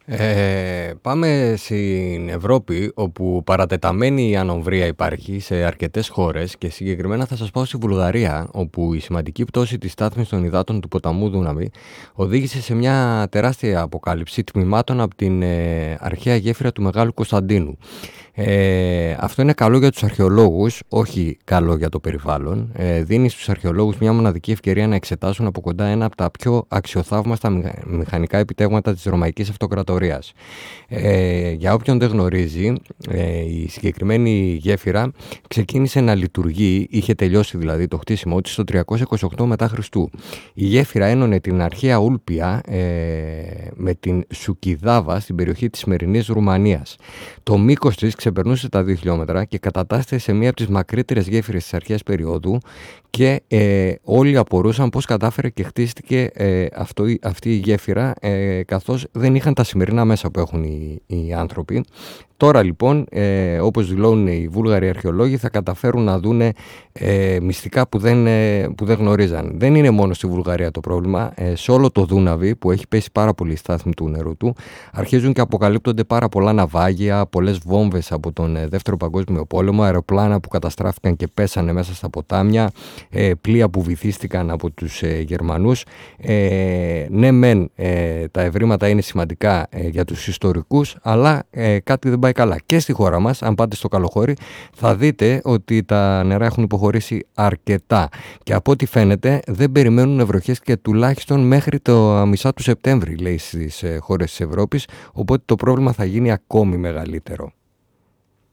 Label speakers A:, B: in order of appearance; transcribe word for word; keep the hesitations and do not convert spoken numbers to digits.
A: Ε, πάμε στην Ευρώπη, όπου παρατεταμένη ανομβρία υπάρχει σε αρκετές χώρες και συγκεκριμένα θα σας πάω στη Βουλγαρία, όπου η σημαντική πτώση της στάθμης των υδάτων του ποταμού Δούναβη οδήγησε σε μια τεράστια αποκάλυψη τμήματων από την ε, αρχαία γέφυρα του Μεγάλου Κωνσταντίνου. Ε, αυτό είναι καλό για τους αρχαιολόγους, όχι καλό για το περιβάλλον. Ε, δίνει στους αρχαιολόγους μια μοναδική ευκαιρία να εξετάσουν από κοντά ένα από τα πιο αξιοθαύμαστα μηχανικά επιτεύγματα της Ρωμαϊκής Αυτοκρατορίας. Ε, για όποιον δεν γνωρίζει, ε, η συγκεκριμένη γέφυρα ξεκίνησε να λειτουργεί, είχε τελειώσει δηλαδή το χτίσιμό της το τριακόσια είκοσι οκτώ μετά Χριστού. Η γέφυρα ένωνε την αρχαία Ούλπια ε, με την Σουκιδάβα στην περιοχή της σημερινής Ρουμανίας. Το μήκος της ξεπερνούσε τα δύο χιλιόμετρα και κατατάσσεται σε μία από τις μακρύτερες γέφυρες της αρχαίας περίοδου και ε, όλοι απορούσαν πώς κατάφερε και χτίστηκε ε, αυτό, αυτή η γέφυρα ε, καθώς δεν είχαν τα σημερινά μέσα που έχουν οι, οι άνθρωποι. Τώρα λοιπόν, ε, όπως δηλώνουν οι Βούλγαροι αρχαιολόγοι, θα καταφέρουν να δούνε ε, μυστικά που δεν, ε, που δεν γνωρίζαν. Δεν είναι μόνο στη Βουλγαρία το πρόβλημα. Ε, σε όλο το Δούναβι, που έχει πέσει πάρα πολύ η στάθμη του νερού του, αρχίζουν και αποκαλύπτονται πάρα πολλά ναυάγια, πολλές βόμβες από τον ε, Δεύτερο Παγκόσμιο Πόλεμο, αεροπλάνα που καταστράφηκαν και πέσανε μέσα στα ποτάμια, ε, πλοία που βυθίστηκαν από τους ε, Γερμανούς. Ε, ναι μεν ε, τα ευρήματα είναι σημαντικά ε, για τους ιστορικούς, αλλά ε, κάτι δεν πάει καλά. Και στη χώρα μας, αν πάτε στο Καλοχώρι, θα δείτε ότι τα νερά έχουν υποχωρήσει αρκετά. Και από ό,τι φαίνεται, δεν περιμένουν βροχές και τουλάχιστον μέχρι το μισά του Σεπτέμβρη, λέει, στις χώρες της Ευρώπης. Οπότε το πρόβλημα θα γίνει ακόμη μεγαλύτερο.